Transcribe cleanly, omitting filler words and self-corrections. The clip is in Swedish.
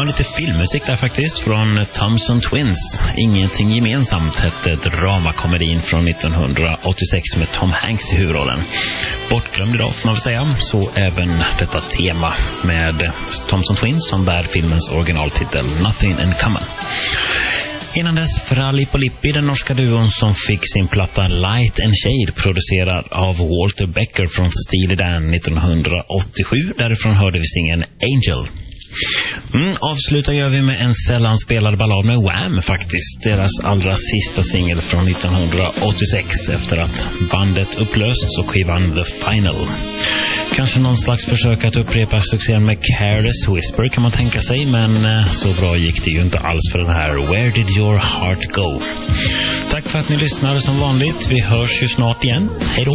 Ja, lite filmmusik där faktiskt från Thompson Twins. Ingenting gemensamt hette dramakomedin från 1986 med Tom Hanks i huvudrollen. Bortglömd idag får man väl säga. Så även detta tema med Thompson Twins som bär filmens originaltitel Nothing in Common. Innan dess Fralli Polippi, den norska duon som fick sin platta Light and Shade producerad av Walter Becker från Steely Dan 1987. Därifrån hörde vi singeln Angel. Avslutar gör vi med en sällan spelad ballad med Wham faktiskt. Deras allra sista singel från 1986 efter att bandet upplösts och skivan The Final. Kanske någon slags försök att upprepa succén med Careless Whisper kan man tänka sig, men så bra gick det ju inte alls för den här Where Did Your Heart Go? Tack för att ni lyssnade som vanligt. Vi hörs ju snart igen. Hej då!